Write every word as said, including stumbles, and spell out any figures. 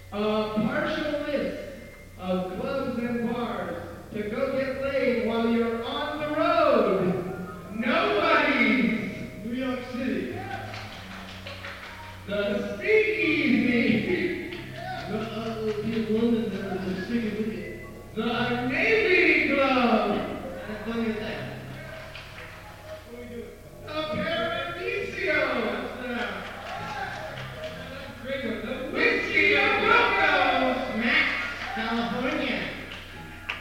A partial list of clubs and bars to go get laid while you're